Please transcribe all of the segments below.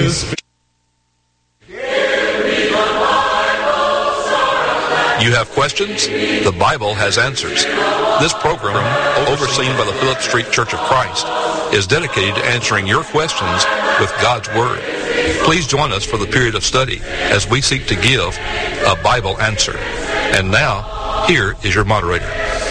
Spirit. You have questions? The Bible has answers. This program, overseen by the Phillips Street Church of Christ, is dedicated to answering your questions with God's Word. Please join us for the period of study as we seek to give a Bible answer. And now, here is your moderator.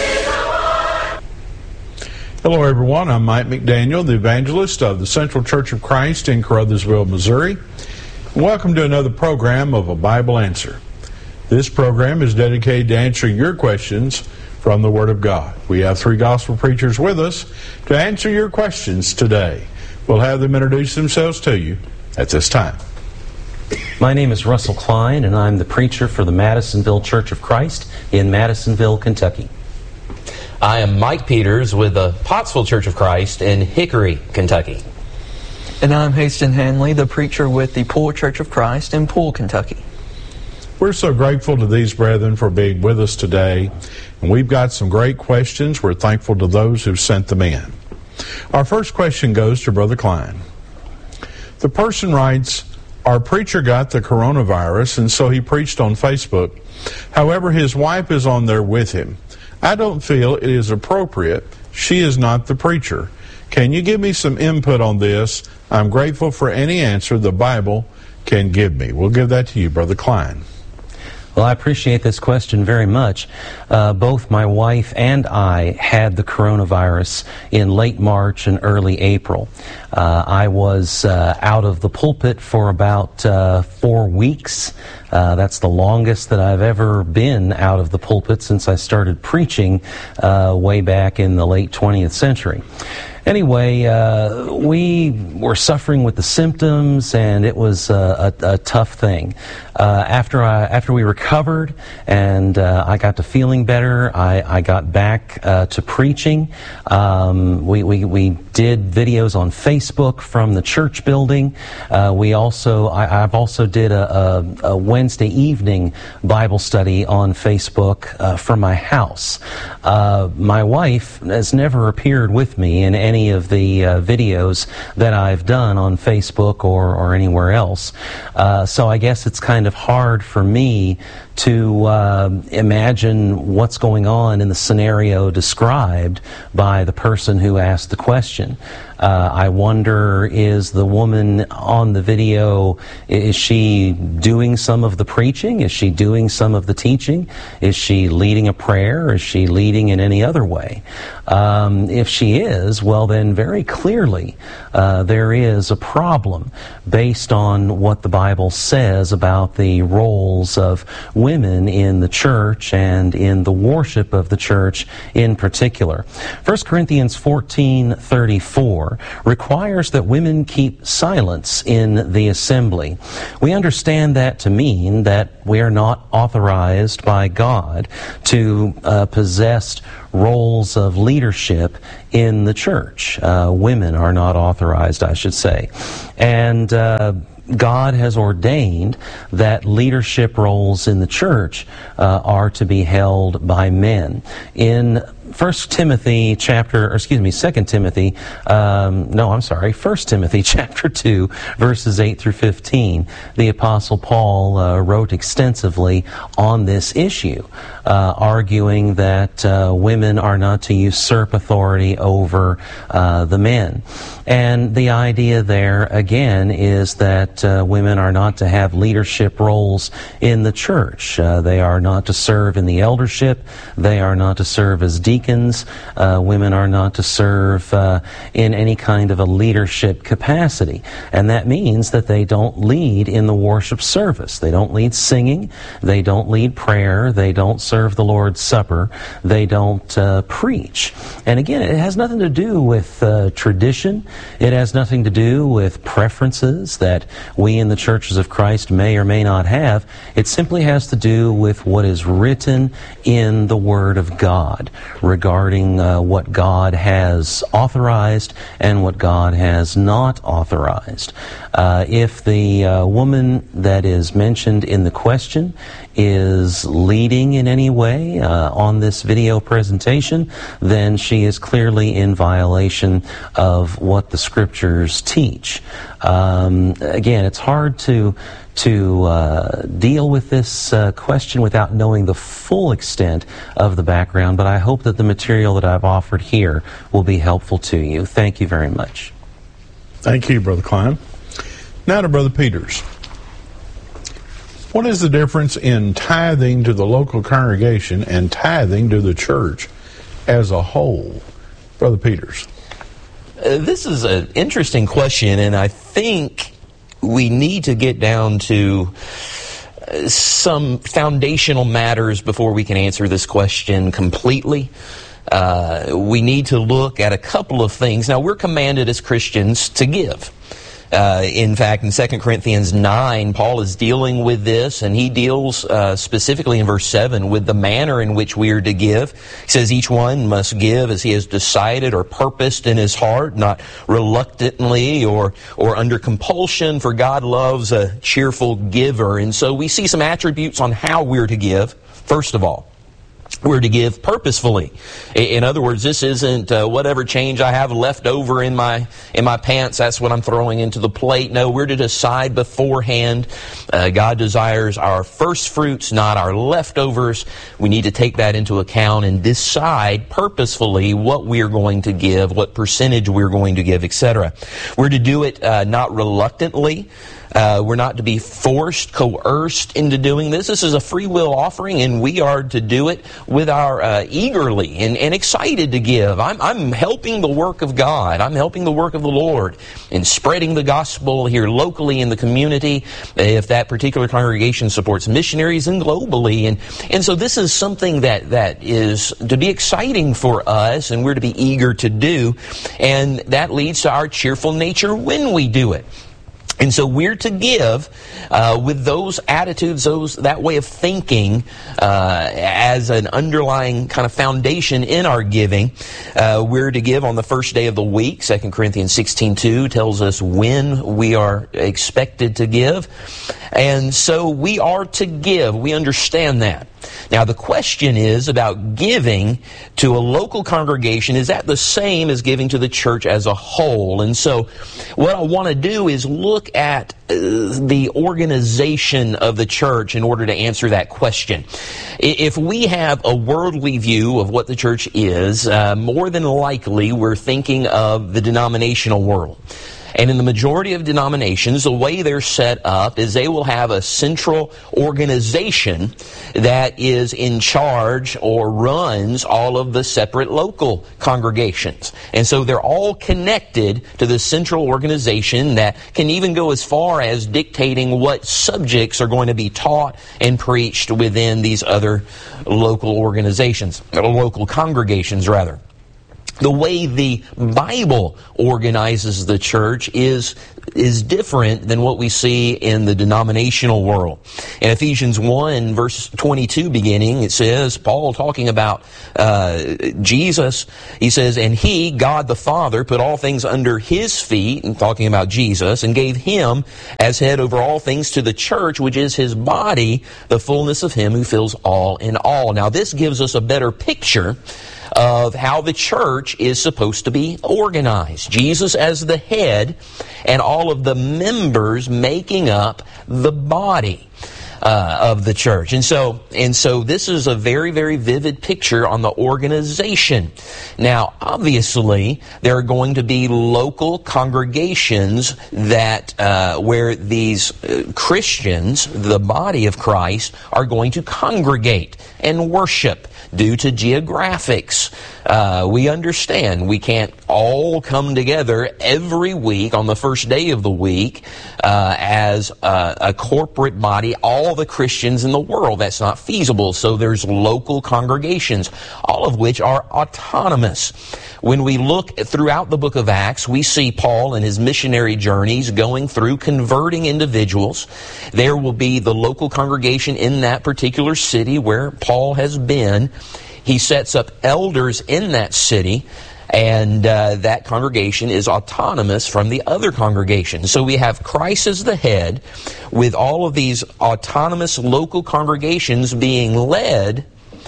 Hello, everyone. I'm Mike McDaniel, the evangelist of the Central Church of Christ in Caruthersville, Missouri. Welcome to another program of A Bible Answer. This program is dedicated to answering your questions from the Word of God. We have three gospel preachers with us to answer your questions today. We'll have them introduce themselves to you at this time. My name is Russell Klein, and I'm the preacher for the Madisonville Church of Christ in Madisonville, Kentucky. I am Mike Peters with the Pottsville Church of Christ in Hickory, Kentucky. And I'm Haston Hanley, the preacher with the Poole Church of Christ in Poole, Kentucky. We're so grateful to these brethren for being with us today, and we've got some great questions. We're thankful to those who've sent them in. Our first question goes to Brother Klein. The person writes, our preacher got the coronavirus, and so he preached on Facebook. However, his wife is on there with him. I don't feel it is appropriate. She is not the preacher. Can you give me some input on this? I'm grateful for any answer the Bible can give me. We'll give that to you, Brother Klein. Well, I appreciate this question very much. Both my wife and I had the coronavirus in late March and early April. I was out of the pulpit for about 4 weeks. That's the longest that I've ever been out of the pulpit since I started preaching way back in the late 20th century. Anyway, we were suffering with the symptoms, and it was a tough thing. After we recovered and I got to feeling better, I got back to preaching. We did videos on Facebook from the church building. I've also did a Wednesday evening Bible study on Facebook from my house. My wife has never appeared with me in any of the videos that I've done on Facebook or anywhere else. So I guess it's kind of hard for me to imagine what's going on in the scenario described by the person who asked the question. I wonder, is the woman on the video, is she doing some of the preaching? Is she doing some of the teaching? Is she leading a prayer? Is she leading in any other way? If she is, well then very clearly there is a problem based on what the Bible says about the roles of women in the church and in the worship of the church in particular. 1 Corinthians 14:34 requires that women keep silence in the assembly. We understand that to mean that we are not authorized by God to possess roles of leadership in the church. Women are not authorized, I should say. And God has ordained that leadership roles in the church are to be held by men. In 1 Timothy chapter 2, verses 8 through 15, the Apostle Paul wrote extensively on this issue, arguing that women are not to usurp authority over the men. And the idea there, again, is that women are not to have leadership roles in the church. They are not to serve in the eldership. They are not to serve as deacons. Women are not to serve in any kind of a leadership capacity. And that means that they don't lead in the worship service. They don't lead singing. They don't lead prayer. They don't serve the Lord's Supper. They don't preach. And again, it has nothing to do with tradition. It has nothing to do with preferences that we in the churches of Christ may or may not have. It simply has to do with what is written in the Word of God regarding what God has authorized and what God has not authorized. If the woman that is mentioned in the question is leading in any way on this video presentation, then she is clearly in violation of what what the Scriptures teach. Again, it's hard to deal with this question without knowing the full extent of the background, but I hope that the material that I've offered here will be helpful to you. Thank you very much. Thank you, Brother Klein. Now to Brother Peters. What is the difference in tithing to the local congregation and tithing to the church as a whole? Brother Peters. This is an interesting question, and I think we need to get down to some foundational matters before we can answer this question completely. We need to look at a couple of things. Now, we're commanded as Christians to give. In fact, in 2 Corinthians 9, Paul is dealing with this, and he deals specifically in verse 7 with the manner in which we are to give. He says each one must give as he has decided or purposed in his heart, not reluctantly or under compulsion, for God loves a cheerful giver. And so we see some attributes on how we're to give. First of all, we're to give purposefully. In other words, this isn't whatever change I have left over in my pants, that's what I'm throwing into the plate. No, we're to decide beforehand. God desires our first fruits, not our leftovers. We need to take that into account and decide purposefully what we're going to give, what percentage we're going to give, etc. We're to do it not reluctantly. We're not to be forced, coerced into doing this. This is a free will offering, and we are to do it with our eagerly and excited to give. I'm helping the work of God. I'm helping the work of the Lord in spreading the gospel here locally in the community, if that particular congregation supports missionaries, and globally. And so this is something that is to be exciting for us, and we're to be eager to do. And that leads to our cheerful nature when we do it. And so we're to give with those attitudes, that way of thinking as an underlying kind of foundation in our giving. We're to give on the first day of the week. 2 Corinthians 16:2 tells us when we are expected to give. And so we are to give. We understand that. Now the question is about giving to a local congregation. Is that the same as giving to the church as a whole? And so what I want to do is look at the organization of the church in order to answer that question. If we have a worldly view of what the church is, more than likely we're thinking of the denominational world. And in the majority of denominations, the way they're set up is they will have a central organization that is in charge or runs all of the separate local congregations. And so they're all connected to the central organization that can even go as far as dictating what subjects are going to be taught and preached within these other local organizations, or local congregations rather. The way the Bible organizes the church is different than what we see in the denominational world. In Ephesians 1, verse 22 beginning, it says, Paul talking about Jesus, he says, and he, God the Father, put all things under his feet, and talking about Jesus, and gave him as head over all things to the church, which is his body, the fullness of him who fills all in all. Now this gives us a better picture of how the church is supposed to be organized. Jesus as the head and all of the members making up the body of the church. And so this is a very, very vivid picture on the organization. Now, obviously, there are going to be local congregations that where these Christians, the body of Christ, are going to congregate and worship due to geographics. We understand we can't all come together every week on the first day of the week as a corporate body, all the Christians in the world. That's not feasible. So there's local congregations, all of which are autonomous. When we look throughout the book of Acts, we see Paul and his missionary journeys going through converting individuals. There will be the local congregation in that particular city where Paul has been. He sets up elders in that city, and that congregation is autonomous from the other congregations. So we have Christ as the head, with all of these autonomous local congregations being led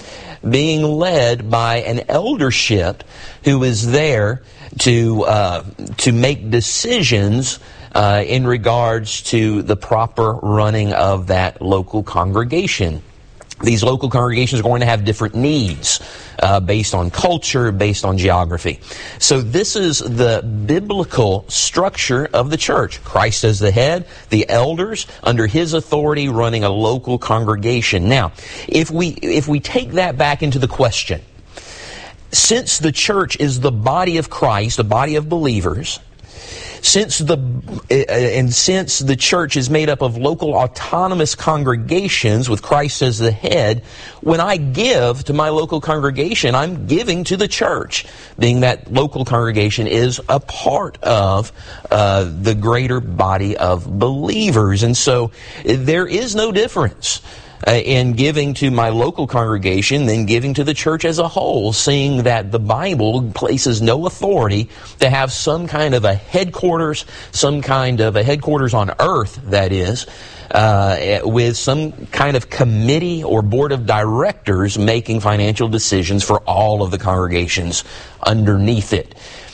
being led by an eldership who is there to make decisions in regards to the proper running of that local congregation. These local congregations are going to have different needs based on culture, based on geography. So this is the biblical structure of the church. Christ as the head, the elders under His authority running a local congregation. Now, if we take that back into the question, since the church is the body of Christ, the body of believers, since the church is made up of local autonomous congregations with Christ as the head, when I give to my local congregation, I'm giving to the church, being that local congregation is a part of the greater body of believers. And so there is no difference in giving to my local congregation than giving to the church as a whole, seeing that the Bible places no authority to have some kind of a headquarters, on earth, that is, with some kind of committee or board of directors making financial decisions for all of the congregations underneath it.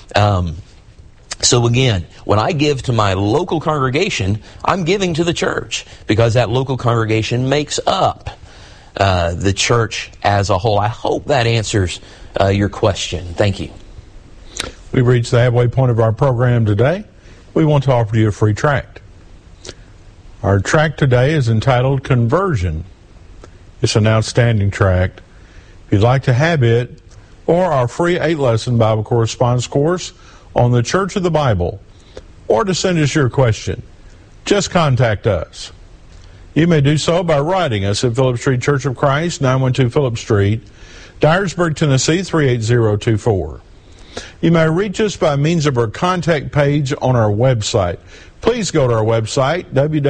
So again, when I give to my local congregation, I'm giving to the church because that local congregation makes up the church as a whole. I hope that answers your question. Thank you. We've reached the halfway point of our program today. We want to offer you a free tract. Our tract today is entitled Conversion. It's an outstanding tract. If you'd like to have it, or our free 8-lesson Bible correspondence course on the Church of the Bible, or to send us your question, just contact us. You may do so by writing us at Phillips Street Church of Christ, 912 Phillips Street, Dyersburg, Tennessee, 38024. You may reach us by means of our contact page on our website. Please go to our website,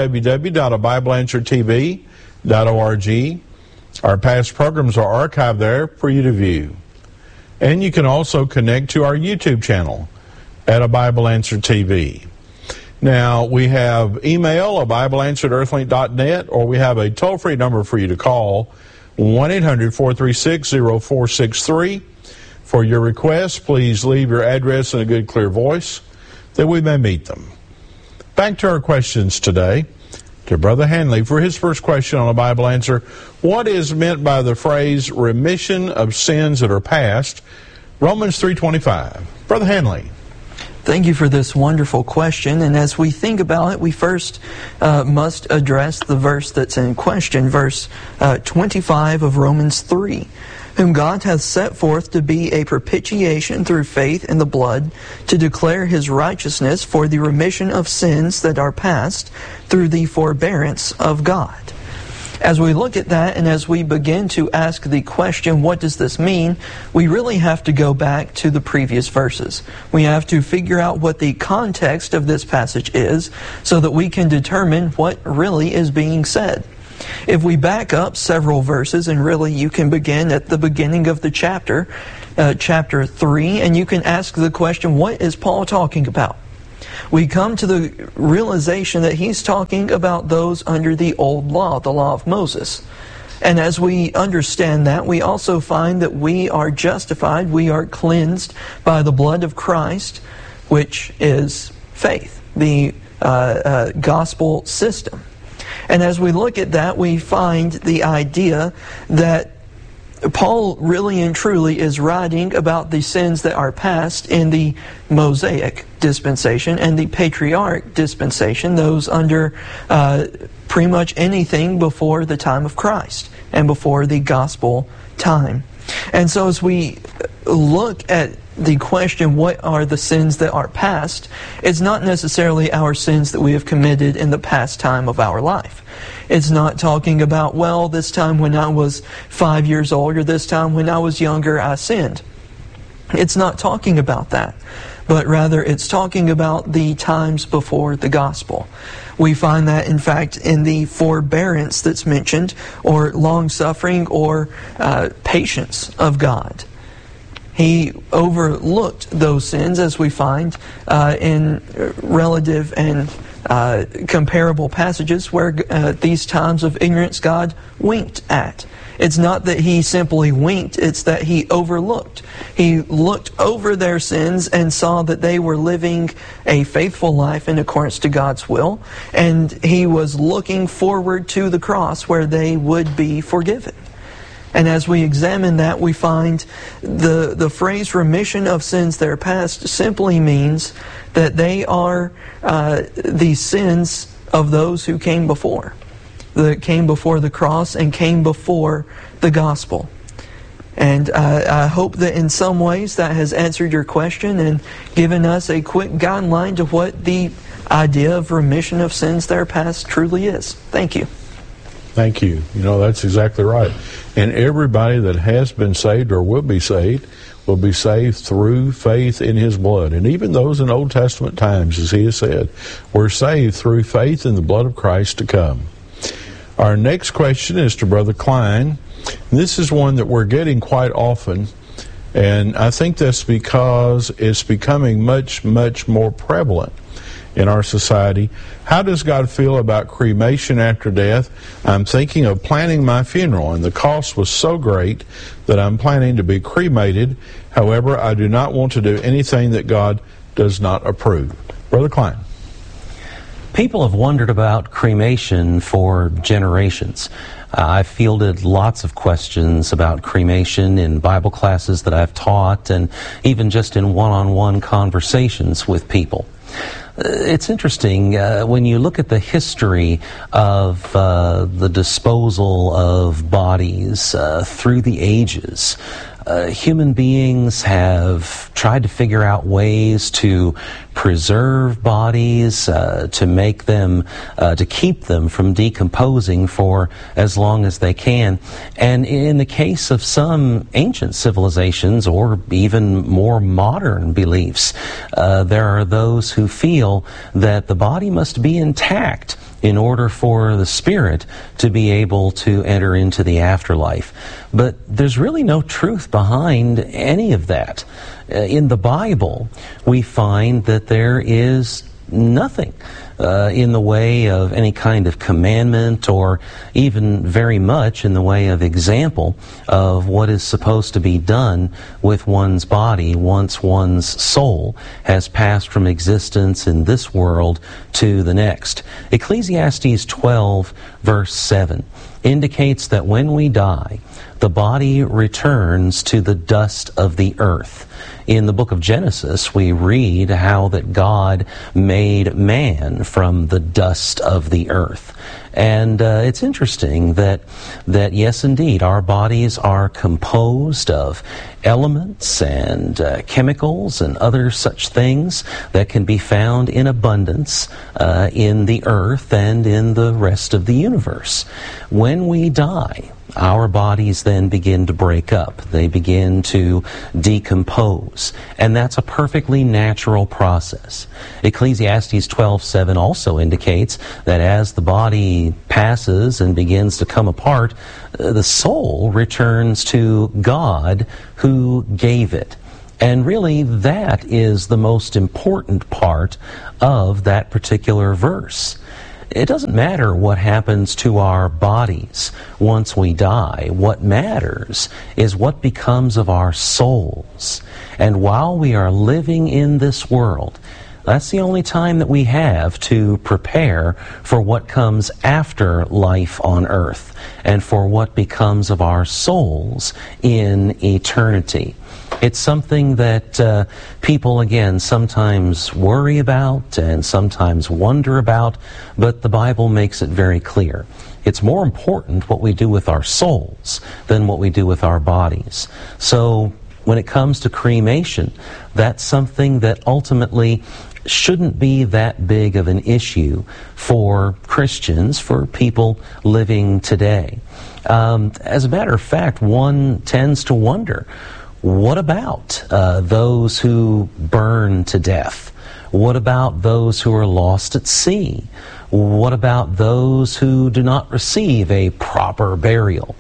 www.BibleAnswerTV.org. Our past programs are archived there for you to view. And you can also connect to our YouTube channel at A Bible Answer TV. Now, we have email, abibleanswered@earthlink.net, or we have a toll-free number for you to call, 1-800-436-0463. For your requests, please leave your address in a good, clear voice that we may meet them. Back to our questions today. To Brother Hanley for his first question on A Bible Answer. What is meant by the phrase remission of sins that are past? Romans 3:25. Brother Hanley. Thank you for this wonderful question. And as we think about it, we first must address the verse that's in question, verse 25 of Romans 3. Whom God hath set forth to be a propitiation through faith in the blood, to declare His righteousness for the remission of sins that are past, through the forbearance of God. As we look at that and as we begin to ask the question, what does this mean? We really have to go back to the previous verses. We have to figure out what the context of this passage is so that we can determine what really is being said. If we back up several verses, and really you can begin at the beginning of the chapter, chapter 3, and you can ask the question, what is Paul talking about? We come to the realization that he's talking about those under the old law, the law of Moses. And as we understand that, we also find that we are justified, we are cleansed by the blood of Christ, which is faith, the gospel system. And as we look at that, we find the idea that Paul really and truly is writing about the sins that are past in the Mosaic dispensation and the Patriarch dispensation, those under pretty much anything before the time of Christ and before the gospel time. And so as we look at the question, what are the sins that are past, it's not necessarily our sins that we have committed in the past time of our life. It's not talking about, well, this time when I was 5 years old or this time when I was younger I sinned. It's not talking about that, but rather it's talking about the times before the gospel. We find that, in fact, in the forbearance that's mentioned, or long-suffering, or patience of God. He overlooked those sins, as we find in relative and comparable passages where these times of ignorance God winked at. It's not that He simply winked, it's that He overlooked. He looked over their sins and saw that they were living a faithful life in accordance to God's will, and He was looking forward to the cross where they would be forgiven. And as we examine that, we find the phrase remission of sins that are past simply means that they are the sins of those who came before. That came before the cross and came before the gospel. And I hope that in some ways that has answered your question and given us a quick guideline to what the idea of remission of sins that are past truly is. Thank you. Thank you. That's exactly right. And everybody that has been saved or will be saved through faith in His blood. And even those in Old Testament times, as He has said, were saved through faith in the blood of Christ to come. Our next question is to Brother Klein. This is one that we're getting quite often, and I think that's because it's becoming much, much more prevalent in our society. How does God feel about cremation after death? I'm thinking of planning my funeral, and the cost was so great that I'm planning to be cremated. However, I do not want to do anything that God does not approve. Brother Klein. People have wondered about cremation for generations. I've fielded lots of questions about cremation in Bible classes that I've taught, and even just in one-on-one conversations with people. It's interesting when you look at the history of the disposal of bodies through the ages. Human beings have tried to figure out ways to preserve bodies, to make them, to keep them from decomposing for as long as they can. And in the case of some ancient civilizations or even more modern beliefs, there are those who feel that the body must be intact in order for the spirit to be able to enter into the afterlife. But there's really no truth behind any of that. In the Bible, we find that there is nothing in the way of any kind of commandment or even very much in the way of example of what is supposed to be done with one's body once one's soul has passed from existence in this world to the next. Ecclesiastes 12, verse 7 indicates that when we die, the body returns to the dust of the earth. In the book of Genesis, we read how that God made man from the dust of the earth. And it's interesting that yes, indeed, our bodies are composed of elements and chemicals and other such things that can be found in abundance in the earth and in the rest of the universe. When we die, our bodies then begin to break up. They begin to decompose. And that's a perfectly natural process. Ecclesiastes 12:7 also indicates that as the body passes and begins to come apart, the soul returns to God who gave it. And really, that is the most important part of that particular verse. It doesn't matter what happens to our bodies once we die. What matters is what becomes of our souls. And while we are living in this world, that's the only time that we have to prepare for what comes after life on earth and for what becomes of our souls in eternity. It's something that people, again, sometimes worry about and sometimes wonder about, but the Bible makes it very clear. It's more important what we do with our souls than what we do with our bodies. So when it comes to cremation, that's something that ultimately shouldn't be that big of an issue for Christians, for people living today. As a matter of fact, one tends to wonder, what about those who burn to death? What about those who are lost at sea? What about those who do not receive a proper burial?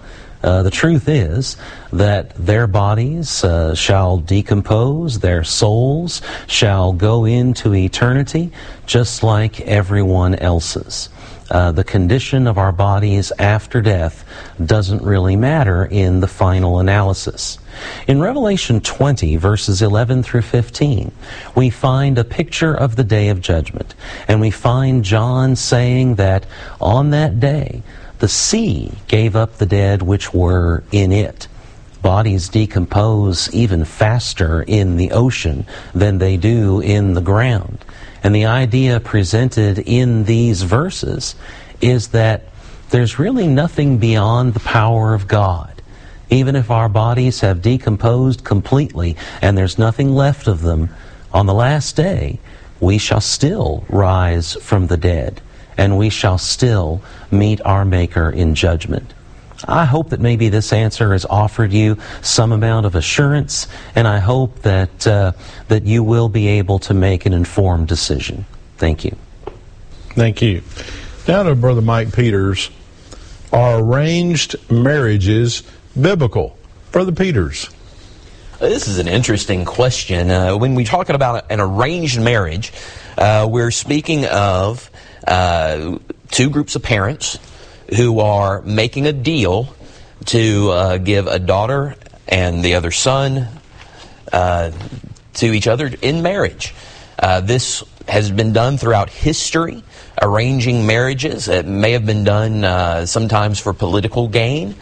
The truth is that their bodies shall decompose, their souls shall go into eternity just like everyone else's. The condition of our bodies after death doesn't really matter in the final analysis. In Revelation 20, verses 11 through 15, we find a picture of the day of judgment, and we find John saying that on that day, the sea gave up the dead which were in it. Bodies decompose even faster in the ocean than they do in the ground. And the idea presented in these verses is that there's really nothing beyond the power of God. Even if our bodies have decomposed completely and there's nothing left of them, on the last day we shall still rise from the dead, and we shall still meet our Maker in judgment. I hope that maybe this answer has offered you some amount of assurance, and I hope that that you will be able to make an informed decision. Thank you. Thank you. Now to Brother Mike Peters. Are arranged marriages biblical? Brother Peters. This is an interesting question. When we're talking about an arranged marriage, we're speaking of two groups of parents who are making a deal to give a daughter and the other son to each other in marriage. This has been done throughout history, arranging marriages. It may have been done sometimes for political gain,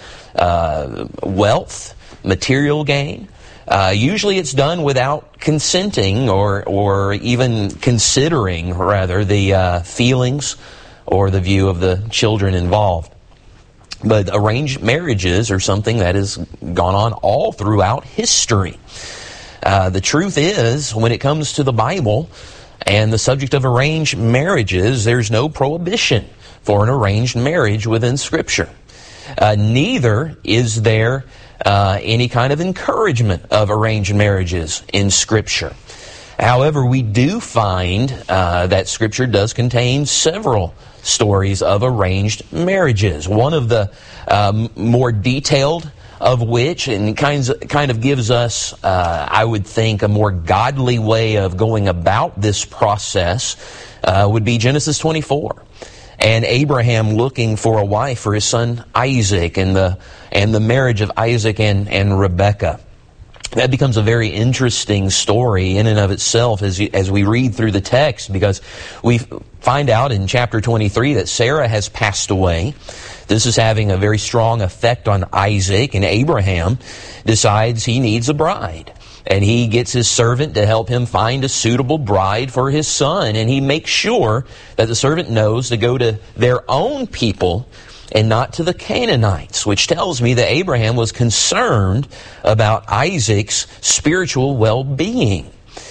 wealth, material gain. Usually it's done without consenting or even considering, rather, the feelings or the view of the children involved. But arranged marriages are something that has gone on all throughout history. The truth is, when it comes to the Bible and the subject of arranged marriages, there's no prohibition for an arranged marriage within Scripture. Neither is there any kind of encouragement of arranged marriages in Scripture. However, we do find that Scripture does contain several stories of arranged marriages. One of the more detailed of which, and kind of gives us, I would think, a more godly way of going about this process, would be Genesis 24. And Abraham looking for a wife for his son Isaac, and the marriage of Isaac and Rebekah. That becomes a very interesting story in and of itself as we read through the text, because we find out in chapter 23 that Sarah has passed away. This is having a very strong effect on Isaac, and Abraham decides he needs a bride. And he gets his servant to help him find a suitable bride for his son. And he makes sure that the servant knows to go to their own people and not to the Canaanites, which tells me that Abraham was concerned about Isaac's spiritual well-being.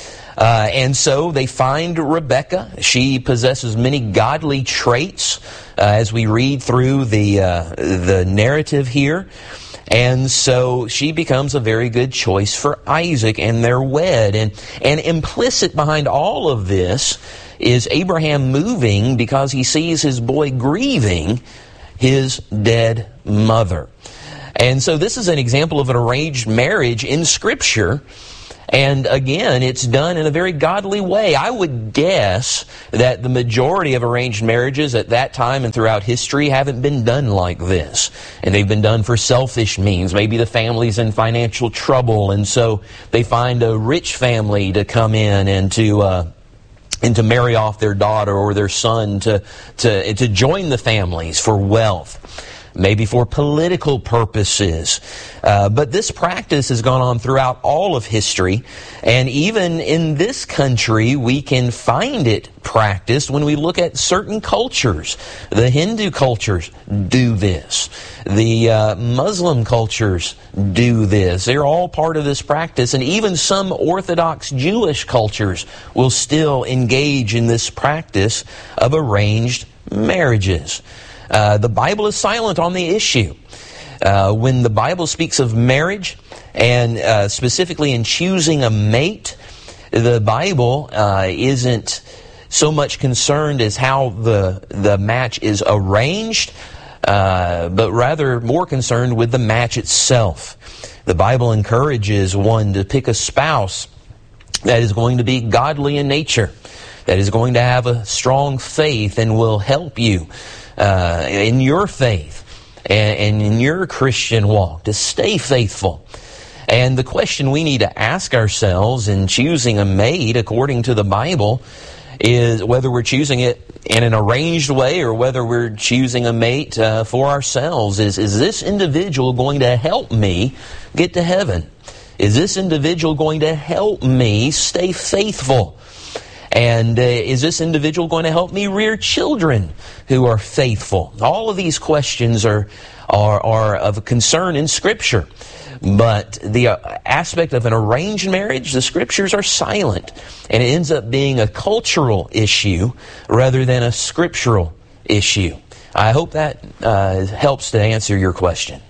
And so they find Rebekah. She possesses many godly traits as we read through the narrative here. And so she becomes a very good choice for Isaac, and they're wed. And implicit behind all of this is Abraham moving because he sees his boy grieving his dead mother. And so this is an example of an arranged marriage in Scripture. And again, it's done in a very godly way. I would guess that the majority of arranged marriages at that time and throughout history haven't been done like this. And they've been done for selfish means. Maybe the family's in financial trouble, and so they find a rich family to come in and to marry off their daughter or their son to join the families for wealth. Maybe for political purposes. But this practice has gone on throughout all of history, and even in this country we can find it practiced when we look at certain cultures. The Hindu cultures do this. The Muslim cultures do this. They're all part of this practice, and even some Orthodox Jewish cultures will still engage in this practice of arranged marriages. The Bible is silent on the issue. When the Bible speaks of marriage, and specifically in choosing a mate, the Bible isn't so much concerned as how the match is arranged, but rather more concerned with the match itself. The Bible encourages one to pick a spouse that is going to be godly in nature, that is going to have a strong faith and will help you in your faith and in your Christian walk to stay faithful. And the question we need to ask ourselves in choosing a mate according to the Bible is whether we're choosing it in an arranged way or whether we're choosing a mate for ourselves. Is this individual going to help me get to heaven? Is this individual going to help me stay faithful? And is this individual going to help me rear children who are faithful? All of these questions are of concern in Scripture. But the aspect of an arranged marriage, the Scriptures are silent. And it ends up being a cultural issue rather than a scriptural issue. I hope that helps to answer your question.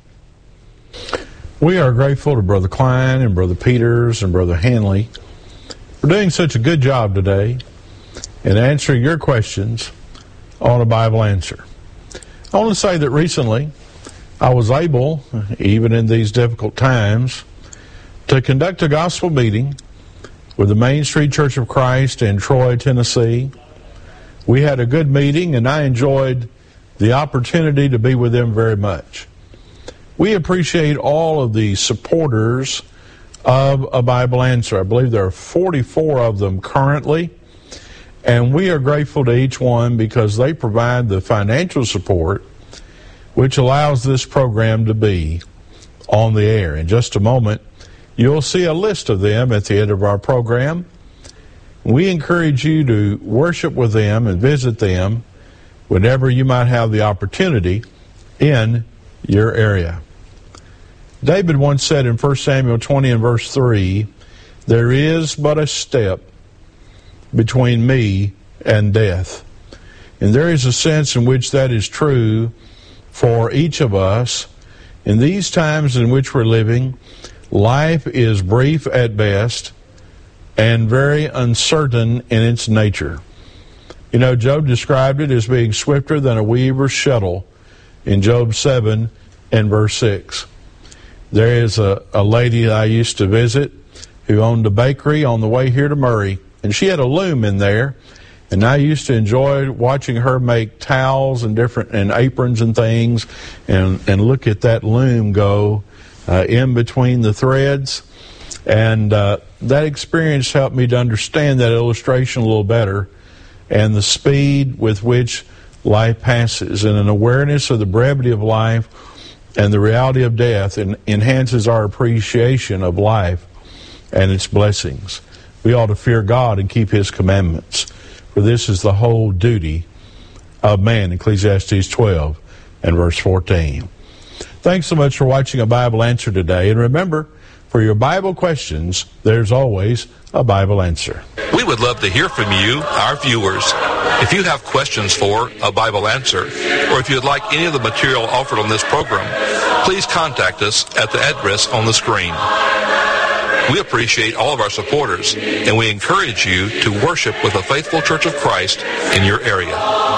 We are grateful to Brother Klein and Brother Peters and Brother Hanley for doing such a good job today in answering your questions on a Bible Answer. I want to say that recently I was able, even in these difficult times, to conduct a gospel meeting with the Main Street Church of Christ in Troy, Tennessee. We had a good meeting, and I enjoyed the opportunity to be with them very much. We appreciate all of the supporters of a Bible Answer. I believe there are 44 of them currently, and we are grateful to each one because they provide the financial support which allows this program to be on the air. In just a moment, you'll see a list of them at the end of our program. We encourage you to worship with them and visit them whenever you might have the opportunity in your area. David once said in 1 Samuel 20 and verse 3, "There is but a step between me and death." And there is a sense in which that is true for each of us. In these times in which we're living, life is brief at best and very uncertain in its nature. You know, Job described it as being swifter than a weaver's shuttle in Job 7 and verse 6. There is a lady that I used to visit who owned a bakery on the way here to Murray, and she had a loom in there, and I used to enjoy watching her make towels and aprons and things, and look at that loom go in between the threads. And that experience helped me to understand that illustration a little better, and the speed with which life passes, and an awareness of the brevity of life and the reality of death enhances our appreciation of life and its blessings. We ought to fear God and keep His commandments, for this is the whole duty of man, Ecclesiastes 12 and verse 14. Thanks so much for watching a Bible Answer today, and remember, for your Bible questions, there's always a Bible Answer. We would love to hear from you, our viewers. If you have questions for a Bible Answer, or if you'd like any of the material offered on this program, please contact us at the address on the screen. We appreciate all of our supporters, and we encourage you to worship with a faithful Church of Christ in your area.